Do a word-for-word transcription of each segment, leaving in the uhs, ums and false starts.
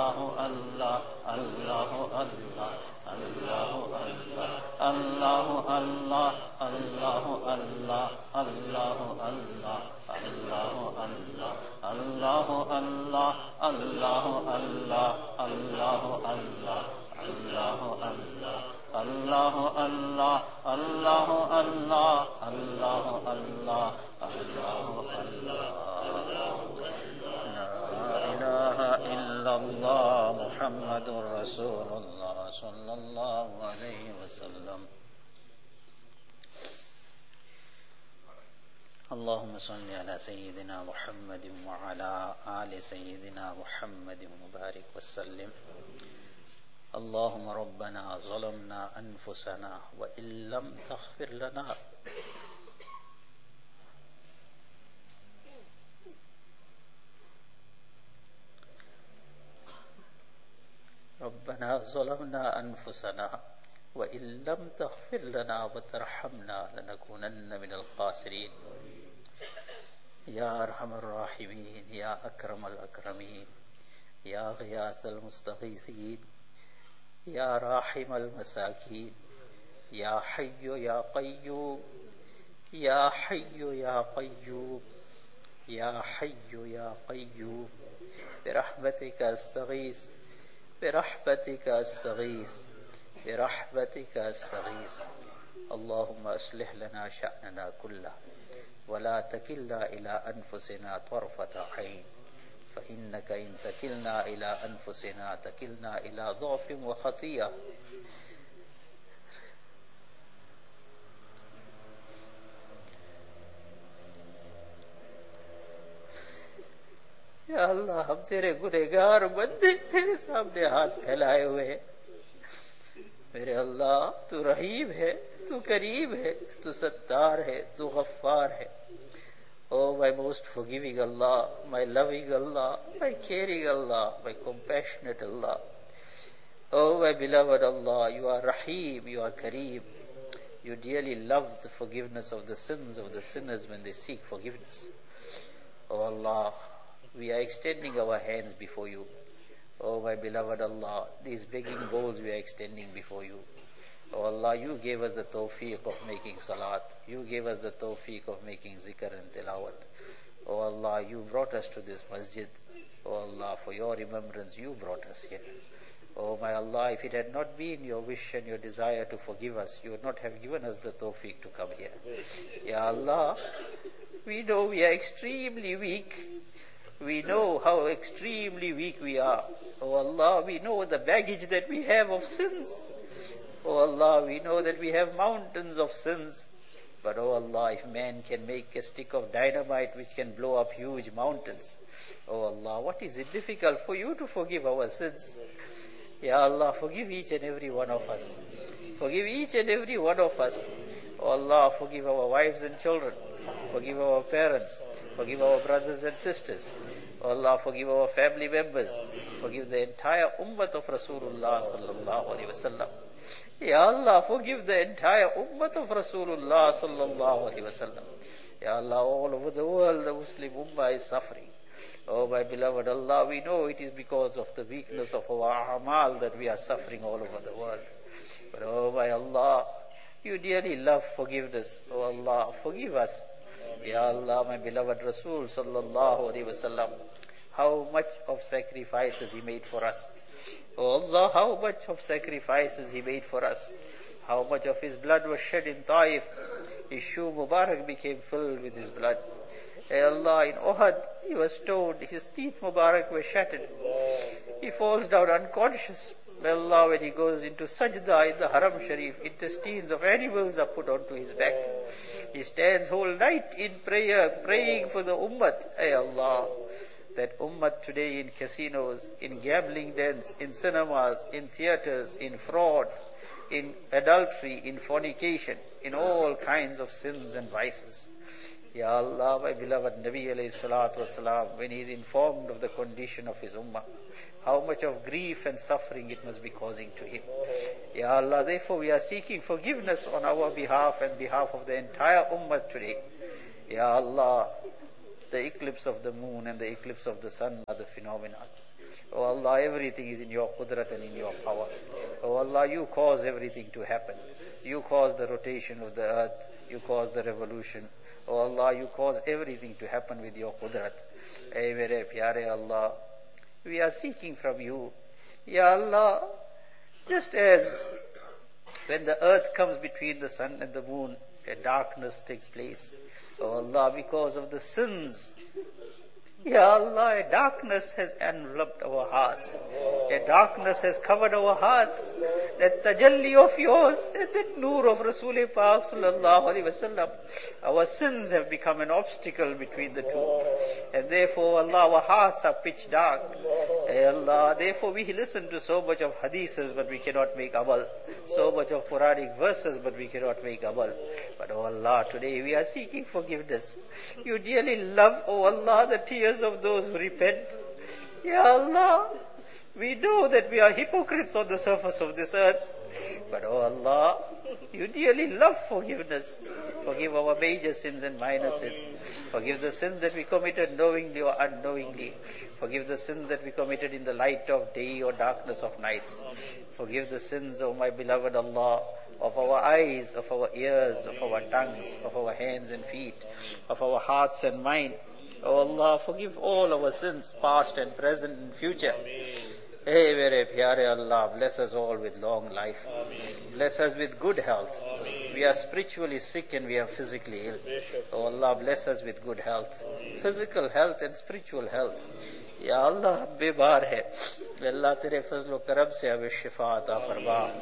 Allah, Allah, Allah, Allah, Allah, Allah, Allah, Allah, Allah, Allah, Allah, Allah, Allah, Allah, Allah, Allah, Allah, Allah, Allah. Allah, Allah, Allah, Allah, Allah, Allah, Allah, Allah. La ilaha illallah Muhammadur Rasulullah sallallahu alayhi wa sallam. Allahumma salli ala Sayyidina Muhammadin wa ala ali Sayyidina Muhammadin mubarak wa sallim. اللهم ربنا ظلمنا أنفسنا وإن لم تغفر لنا ربنا ظلمنا أنفسنا وإن لم تغفر لنا وترحمنا لنكونن من الخاسرين يا أرحم الراحمين يا أكرم الأكرمين يا غياث المستغيثين يا راحم المساكين يا حي يا قيوم يا حي يا قيوم يا حي يا قيوم برحمتك أستغيث برحمتك أستغيث برحمتك أستغيث اللهم أصلح لنا شأننا كله ولا تكلنا إلى أنفسنا طرفة عين فإنك إن تكلنا إلى أنفسنا تكلنا إلى ضعف وخطيئة या अल्लाह हम तेरे गुनहगार बंदे तेरे सामने हाथ फैलाए हुए हैं मेरे अल्लाह तू रहीम है तू करीम है तू सत्तार है तू गफ्फार है Oh, my most forgiving Allah, my loving Allah, my caring Allah, my compassionate Allah. Oh, my beloved Allah, you are Rahim, you are Kareem. You dearly love the forgiveness of the sins of the sinners when they seek forgiveness. Oh Allah, we are extending our hands before you. Oh, my beloved Allah, these begging bowls we are extending before you. Oh Allah, you gave us the tawfiq of making salat. You gave us the tawfiq of making zikr and tilawat. Oh Allah, you brought us to this masjid. Oh Allah, for your remembrance, you brought us here. Oh my Allah, if it had not been your wish and your desire to forgive us, you would not have given us the tawfiq to come here. Ya Allah, we know we are extremely weak. We know how extremely weak we are. Oh Allah, we know the baggage that we have of sins. Oh Allah, we know that we have mountains of sins. But oh Allah, if man can make a stick of dynamite which can blow up huge mountains, oh Allah, what is it difficult for you to forgive our sins? Ya Allah, forgive each and every one of us. Forgive each and every one of us. Oh Allah, forgive our wives and children. Forgive our parents. Forgive our brothers and sisters. Oh Allah, forgive our family members. Forgive the entire ummah of Rasulullah sallallahu alaihi wasallam. Ya Allah, forgive the entire ummah of Rasulullah sallallahu alaihi wasallam. Ya Allah, all over the world the Muslim ummah is suffering. Oh my beloved Allah, we know it is because of the weakness of our amal that we are suffering all over the world. But oh my Allah, you dearly love forgiveness. Oh Allah, forgive us. Ya Allah, my beloved Rasul sallallahu alaihi wasallam, how much of sacrifices he made for us. Oh Allah, how much of sacrifices he made for us. How much of his blood was shed in Taif. His shoe Mubarak became filled with his blood. Hey Allah, in Uhud, he was stoned. His teeth Mubarak were shattered. He falls down unconscious. Allah, when he goes into sajda in the Haram Sharif, intestines of animals are put onto his back. He stands whole night in prayer, praying for the ummah. Hey Allah, that ummah today in casinos, in gambling dens, in cinemas, in theaters, in fraud, in adultery, in fornication, in all kinds of sins and vices. Ya Allah, my beloved Nabi alayhi salatu wasalam, when he is informed of the condition of his ummah, how much of grief and suffering it must be causing to him. Ya Allah, therefore we are seeking forgiveness on our behalf and behalf of the entire ummah today. Ya Allah, The eclipse of the moon and the eclipse of the sun are the phenomena. Oh Allah, everything is in your qudrat and in your power. Oh Allah, you cause everything to happen. You cause the rotation of the earth. You cause the revolution. Oh Allah, you cause everything to happen with your qudrat. Ay mere pyare Allah, we are seeking from you. Ya Allah, just as when the earth comes between the sun and the moon, a darkness takes place. Oh Allah, because of the sins, Ya Allah, a darkness has enveloped our hearts. A darkness has covered our hearts. That tajalli of yours, that nur of Rasul Pak sallallahu alaihi wasallam, our sins have become an obstacle between the two. And therefore, Allah, our hearts are pitch dark. Hey Allah, therefore we listen to so much of hadiths, but we cannot make amal. So much of Quranic verses, but we cannot make amal. But oh Allah, today we are seeking forgiveness. You dearly love, oh Allah, the tears of those who repent. Ya Allah, we know that we are hypocrites on the surface of this earth. But oh Allah, you dearly love forgiveness. Forgive our major sins and minor sins. Forgive the sins that we committed knowingly or unknowingly. Forgive the sins that we committed in the light of day or darkness of nights. Forgive the sins, oh my beloved Allah, of our eyes, of our ears, of our tongues, of our hands and feet, of our hearts and mind. Oh Allah, forgive all our sins, past and present and future. Hey, mere pyare Allah, bless us all with long life. Bless us with good health. We are spiritually sick and we are physically ill. Oh Allah, bless us with good health. Physical health and spiritual health. Ya Allah, hum bebar hai. Allah, tere fazl o karam se hame shifa ata farma.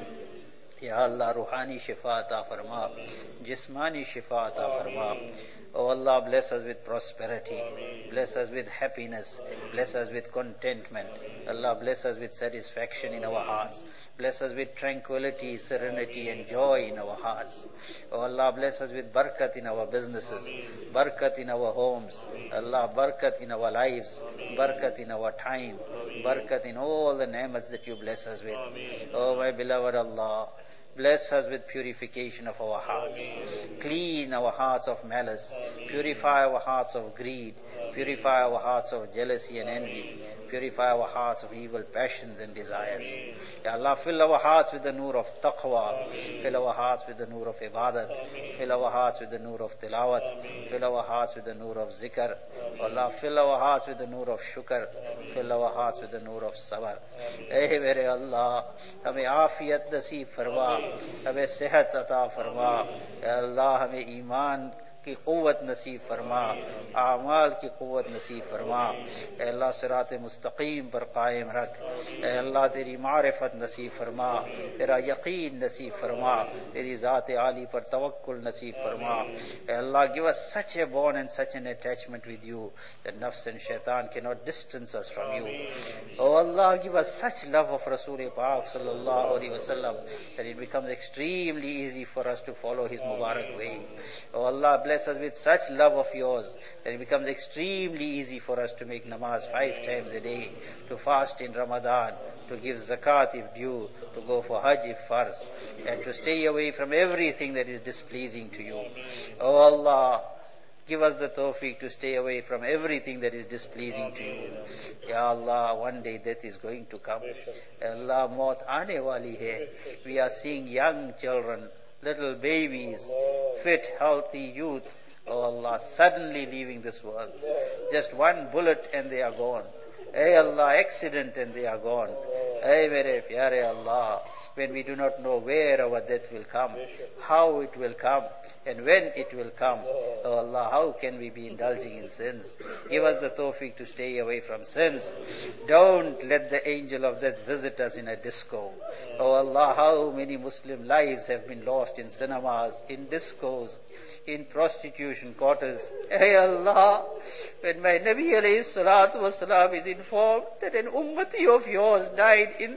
Ya Allah, ruhani shifa ata farma. Jismani shifa ata farma. Oh Allah, bless us with prosperity. Bless us with happiness. Bless us with contentment. Allah, bless us with satisfaction in our hearts. Bless us with tranquility, serenity and joy in our hearts. Oh Allah, bless us with barakat in our businesses, barakat in our homes. Allah, barakat in our lives, barakat in our time, barakat in all the ni'mats that you bless us with. Oh my beloved Allah, bless us with purification of our hearts. Clean our hearts of malice. Purify our hearts of greed. Purify our hearts of jealousy and envy. Purify our hearts of evil passions and desires. Ya Allah, fill our hearts with the nur of taqwa. Fill our hearts with the nur of ibadat. Fill our hearts with the nur of tilawat. Fill our hearts with the nur of zikr. Allah, fill our hearts with the nur of shukr. Fill our hearts with the nur of sabr. Eh mere Allah, hame afiyat naseeb farma. हमें सेहत अता फरमा. अल्लाह हमें ईमान की क़ुव्वत नसीब फरमा, आमाल की क़ुव्वत नसीब फरमा. अल्लाह सिरात मुस्तकीम पर कायम रख. अल्लाह तेरी मारिफत नसीब फरमा, तेरा यकीन नसीब फरमा, तेरी ज़ात आली पर तवक्कुल नसीब फरमा. अल्लाह, give us such a bond and such an attachment with you that nafs and shaitan cannot distance us from you. Oh Allah, give us such love of Rasul Pak sallallahu alaihi wasallam that it becomes extremely easy for us to follow his Mubarak way. Oh Allah, bless us with such love of yours that it becomes extremely easy for us to make namaz five times a day, to fast in Ramadan, to give zakat if due, to go for hajj if farz, and to stay away from everything that is displeasing to you. Oh Allah, give us the tawfiq to stay away from everything that is displeasing to you. Ya Allah, one day death is going to come. Allah, maut aane wali hai. We are seeing young children, little babies, fit, healthy youth, oh Allah, suddenly leaving this world. Just one bullet and they are gone. Hey Allah, accident and they are gone. Hey mere pyare Allah, when we do not know where our death will come, how it will come, and when it will come, oh Allah, how can we be indulging in sins? Give us the tawfiq to stay away from sins. Don't let the angel of death visit us in a disco. Oh Allah, how many Muslim lives have been lost in cinemas, in discos, in prostitution quarters. Hey Allah, when my Nabi alayhi salatu wasalam is informed that an ummati of yours died in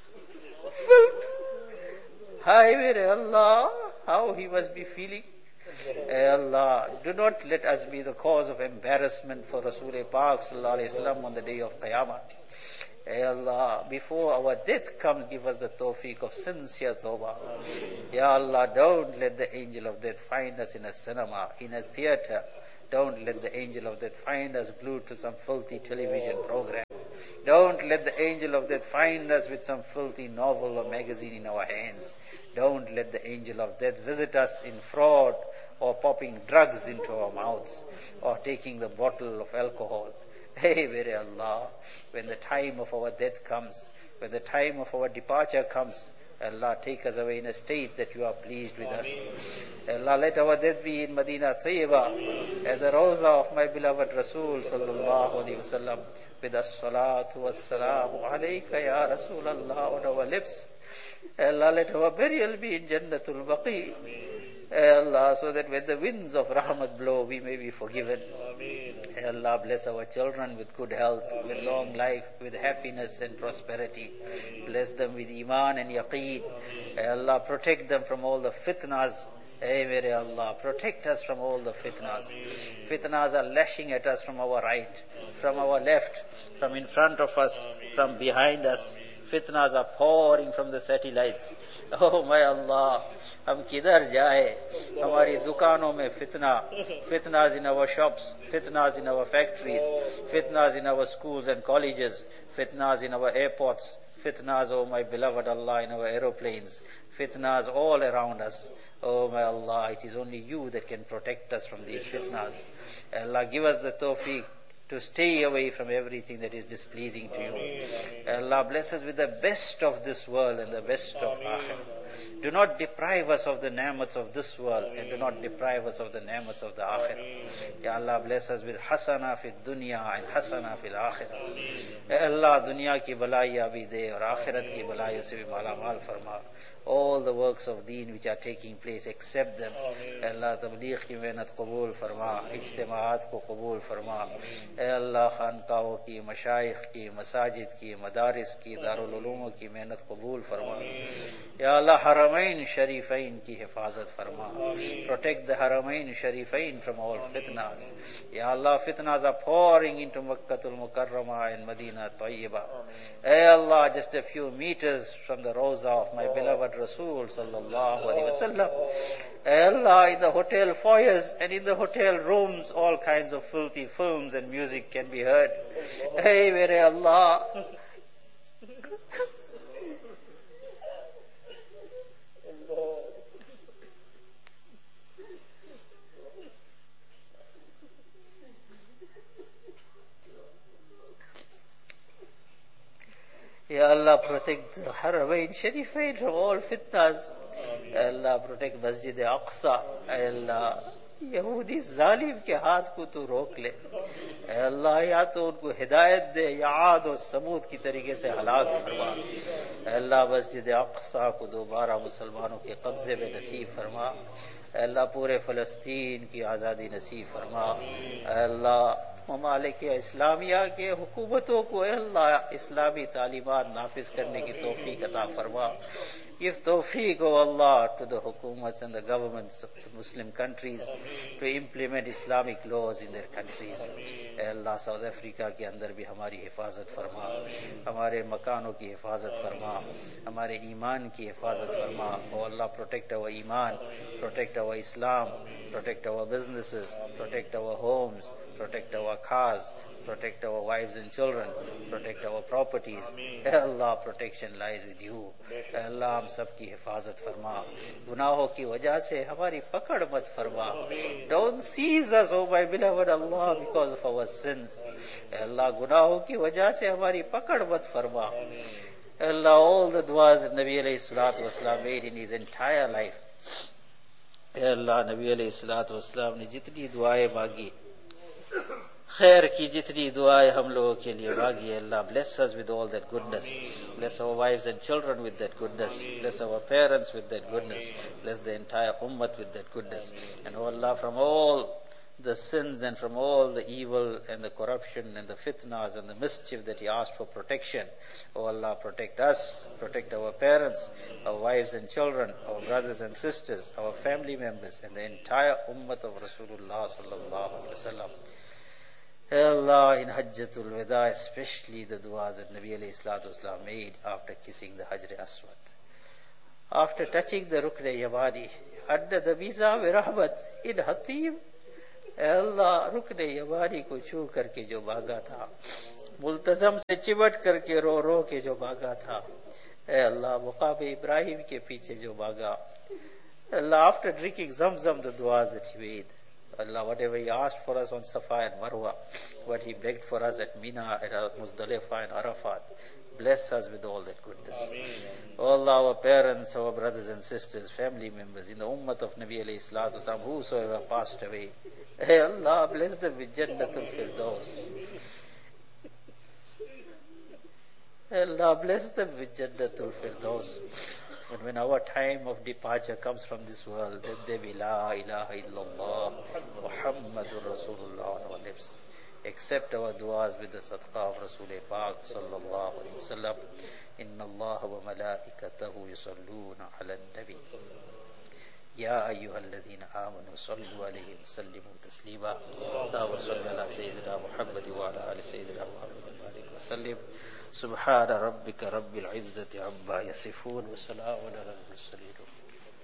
filth, hi mere Allah, how he must be feeling. Hey Allah, do not let us be the cause of embarrassment for Rasul Pak sallallahu alayhi wasallam on the day of Qiyamah. Hey Allah, before our death comes, give us the tawfiq of sincere tawbah. Ya Allah, don't let the angel of death find us in a cinema, in a theater, Don't let the angel of death find us glued to some filthy television program. Don't let the angel of death find us with some filthy novel or magazine in our hands. Don't let the angel of death visit us in fraud or popping drugs into our mouths or taking the bottle of alcohol. Hey, very Allah, when the time of our death comes, when the time of our departure comes, Allah, take us away in a state that you are pleased with us. Allah, let our death be in Medina Tayyibah, at the Rawza of my beloved Rasul sallallahu alaihi wasallam, with as-salatu was-salamu alayka ya Rasulallah on our lips. Allah, let our burial be in Jannatul Baqi. Allah, so that when the winds of Rahmat blow, we may be forgiven. Allah, bless our children with good health, with long life, with happiness and prosperity. Bless them with Iman and Yaqeen. Allah, protect them from all the fitnas. Hey, mere Allah, protect us from all the fitnas. Fitnas are lashing at us from our right, from our left, from in front of us, from behind us. Fitnas are pouring from the satellites. Oh my Allah, hum kidhar jaye? Hamari dukanon mein fitna, fitnas in our shops, fitnas in our factories, fitnas in our schools and colleges, fitnas in our airports, fitnas, oh my beloved Allah, in our aeroplanes, fitnas all around us. Oh my Allah, it is only you that can protect us from these fitnas. Allah, give us the tawfiq to stay away from everything that is displeasing to you. Allah, bless us with the best of this world and the best of Akhirah. Do not deprive us of the ni'mats of this world and do not deprive us of the ni'mats of the Akhirah. Ya Allah, bless us with hasana fil dunya and hasana fil Akhirah. Ya Allah, dunya ki balaiya bhi de aur akhirat ki balaiyon se bhi malamal farma. All the works of deen which are taking place, accept them. Allah, tabligh ki mehnat qabul farma, ijtimaat ko qabul farma. Allah, khanqaho ki, mashayikh ki, masajid ki, madaris ki, darul ulum ki mehnat qabul farma. Ya Allah, Haramain Sharifain ki hifazat farma. Protect the Haramain Sharifain from all fitnas. Ya Allah, fitnas are pouring into Makkatul Mukarramah and Medina Tayyibah. Hey Allah, just a few meters from the Rawza of my beloved Rasul sallallahu alaihi wasallam. Hey Allah, in the hotel foyers and in the hotel rooms, all kinds of filthy films and music can be heard. Hey, mere Allah. Ya Allah, protect the Haramain Sharifain from all fitnas. Allah, protect Masjid Aqsa. Allah, Yahudi zalim ke haath ko tu rok le. Allah, ya to unko hidayat de, ya Aad aur Samud ki tarike se halak farma. Allah, Masjid Aqsa ko dobara Musalmanon ke qabze mein naseeb farma. Allah, pure Falastin ki azadi naseeb farma. Allah, ममालिक इस्लामिया के हुकूमतों को अल्लाह इस्लामी तालीमात नाफिज करने की तौफीक अता फरमा. Give tawfiq, O Allah, to the hukumats and the governments of the Muslim countries to implement Islamic laws in their countries. Allah, South Africa के अंदर भी हमारी हिफाजत फरमा, हमारे मकानों की हिफाजत फरमा, हमारे ईमान की हिफाजत फरमा. O Allah, protect our iman, protect our Islam, protect our businesses, protect our homes, protect our cars, protect our wives and children, protect our properties. Allah, protection lies with you. Allah, हम सब की हिफाजत फरमा. गुनाहों की वजह से हमारी पकड़ मत फरमा. Don't seize us, oh my beloved Allah, because of our sins. Allah, गुनाहों की वजह से हमारी पकड़ मत फरमा. Allah, all the du'as that Nabi alayhi salatu wasalam made in his entire life. Allah, Nabi alayhi salatu wasalam ने जितनी दुआएं मांगी, खैर की जितनी दुआएं हम लोगों के लिए मांगी, Allah, bless us with all that goodness. Bless our wives and children with that goodness. Bless our parents with that goodness. Bless the entire ummah with that goodness. And oh Allah, from all the sins and from all the evil and the corruption and the fitnas and the mischief that he asked for protection, oh Allah, protect us, protect our parents, our wives and children, our brothers and sisters, our family members, and the entire ummah of Rasulullah sallallahu alaihi wasallam. Allah, in Hajjatul Wada, especially the du'as that Nabi alayhi salatu wasalam made after kissing the Hajr Aswad, after touching the Rukn Yamani, under the Mizab Rahmat in Hatim. ऐ अल्लाह रुकने यमानी को छू करके जो भागा था, मुल्तजम से चिमट करके रो रो के जो भागा था, ऐ अल्लाह मुकाम इब्राहिम के पीछे जो भागा, Allah, after drinking Zamzam, the du'as that he made, Allah, whatever he asked for us on Safa and Marwa, what he begged for us at Mina, at Muzdalifah and Arafat, bless us with all that goodness. Ameen. All our parents, our brothers and sisters, family members, in the ummah of Nabi alayhi salatu wasalam, whosoever passed away, hey Allah, bless them with Jannatul Firdaus. Allah, bless them with Jannatul Firdaus. And when our time of departure comes from this world, let there be La ilaha illallah Muhammadur Rasulullah on our lips. Accept our du'as with the sadaqah of Rasul Pak sallallahu alayhi wa sallam. Inna Allah wa malaikatahu yusalluna ala nabi. Ya ayyuhalladhina amanu sallu alayhi wa sallimu taslima. Allahumma salli ala Sayyidina Muhammad wa ala ali Sayyidina Muhammad wa barik wa sallim. سبحان ربك رب العزة عما يصفون وسلام على المرسلين.